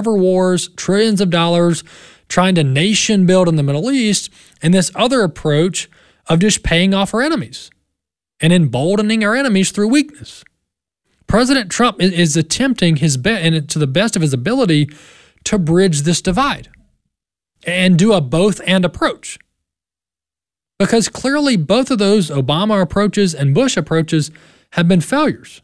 forever wars, trillions of dollars, trying to nation build in the Middle East, and this other approach of just paying off our enemies and emboldening our enemies through weakness. President Trump is attempting his best, and to the best of his ability, to bridge this divide and do a both-and approach. Because clearly both of those Obama approaches and Bush approaches have been failures.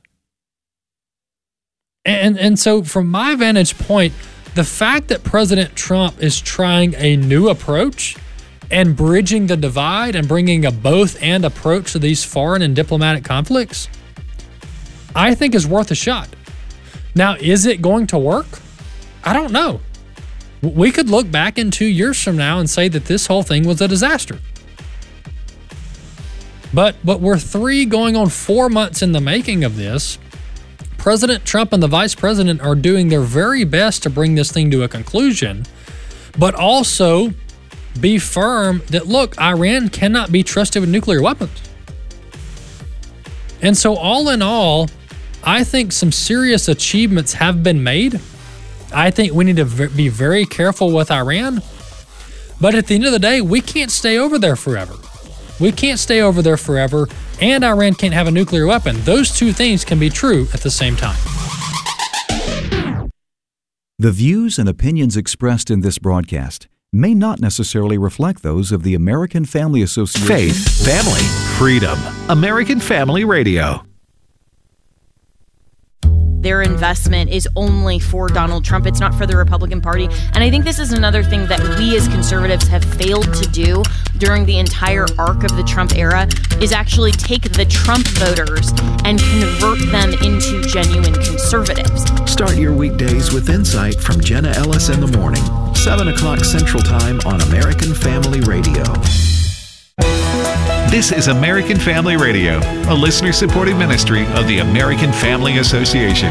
And so from my vantage point, the fact that President Trump is trying a new approach and bridging the divide and bringing a both-and approach to these foreign and diplomatic conflicts, I think is worth a shot. Now, is it going to work? I don't know. We could look back in 2 years from now and say that this whole thing was a disaster. But we're 3 going on 4 months in the making of this. President Trump and the vice president are doing their very best to bring this thing to a conclusion, but also be firm that, look, Iran cannot be trusted with nuclear weapons. And so all in all, I think some serious achievements have been made. I think we need to be very careful with Iran. But at the end of the day, we can't stay over there forever. We can't stay over there forever, and Iran can't have a nuclear weapon. Those 2 things can be true at the same time. The views and opinions expressed in this broadcast may not necessarily reflect those of the American Family Association. Faith, family, freedom. American Family Radio. Their investment is only for Donald Trump. It's not for the Republican Party. And I think this is another thing that we as conservatives have failed to do during the entire arc of the Trump era is actually take the Trump voters and convert them into genuine conservatives. Start your weekdays with insight from Jenna Ellis in the morning, 7 o'clock Central Time on American Family Radio. This is American Family Radio, a listener-supported ministry of the American Family Association.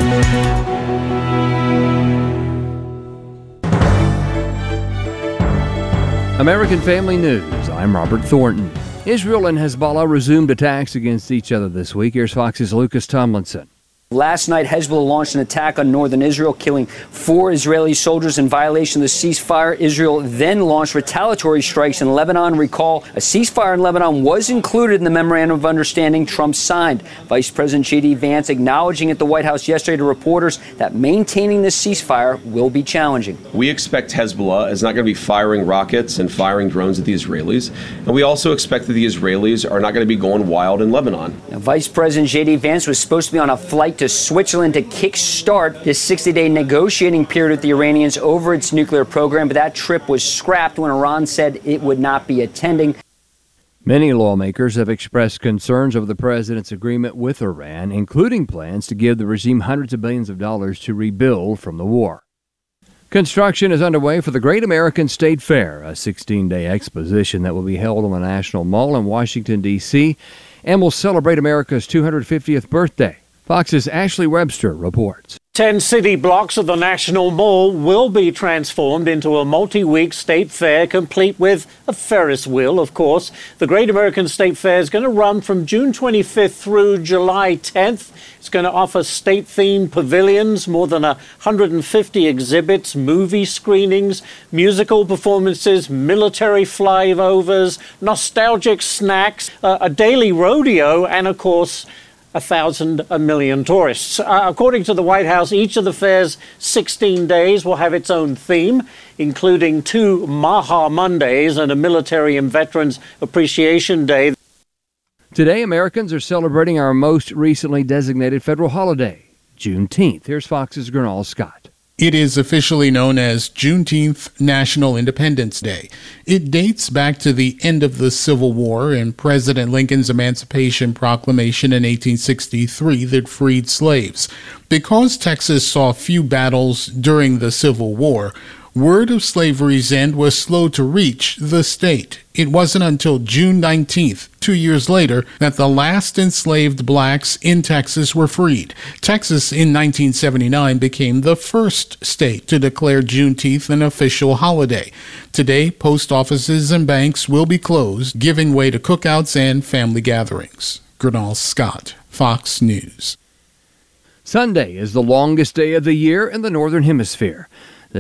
American Family News, I'm Robert Thornton. Israel and Hezbollah resumed attacks against each other this week. Here's Fox's Lucas Tomlinson. Last night, Hezbollah launched an attack on northern Israel, killing 4 Israeli soldiers in violation of the ceasefire. Israel then launched retaliatory strikes in Lebanon. Recall, a ceasefire in Lebanon was included in the memorandum of understanding Trump signed. Vice President J.D. Vance acknowledging at the White House yesterday to reporters that maintaining this ceasefire will be challenging. We expect Hezbollah is not going to be firing rockets and firing drones at the Israelis. And we also expect that the Israelis are not going to be going wild in Lebanon. Now, Vice President J.D. Vance was supposed to be on a flight to Switzerland to kickstart this 60-day negotiating period with the Iranians over its nuclear program, but that trip was scrapped when Iran said it would not be attending. Many lawmakers have expressed concerns over the president's agreement with Iran, including plans to give the regime hundreds of billions of dollars to rebuild from the war. Construction is underway for the Great American State Fair, a 16-day exposition that will be held on the National Mall in Washington, D.C., and will celebrate America's 250th birthday. Fox's Ashley Webster reports. 10 city blocks of the National Mall will be transformed into a multi-week state fair, complete with a Ferris wheel, of course. The Great American State Fair is going to run from June 25th through July 10th. It's going to offer state-themed pavilions, more than 150 exhibits, movie screenings, musical performances, military flyovers, nostalgic snacks, a daily rodeo, and, of course, 1,000,000 tourists. According to the White House, each of the fair's 16 days will have its own theme, including 2 Maha Mondays and a Military and Veterans Appreciation Day. Today, Americans are celebrating our most recently designated federal holiday, Juneteenth. Here's Fox's Gernal Scott. It is officially known as Juneteenth National Independence Day. It dates back to the end of the Civil War and President Lincoln's Emancipation Proclamation in 1863 that freed slaves. Because Texas saw few battles during the Civil War, word of slavery's end was slow to reach the state. It wasn't until June 19th, 2 years later, that the last enslaved blacks in Texas were freed. Texas in 1979 became the first state to declare Juneteenth an official holiday. Today, post offices and banks will be closed, giving way to cookouts and family gatherings. Gernal Scott, Fox News. Sunday is the longest day of the year in the Northern Hemisphere.